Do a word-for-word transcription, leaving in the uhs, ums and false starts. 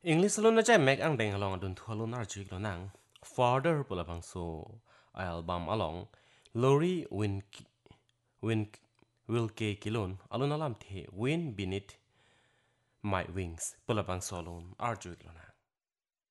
English lo na chai mek ang deng along adun thua lo nar chik lo nang father pula bang so album along Lori win win will ke kilon alun alam the win beneath my wings pula bang so lon ar chik lo na